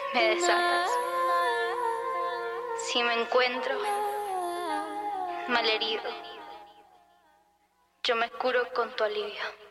me desatas. Si me encuentro malherido, yo me curo con tu alivio.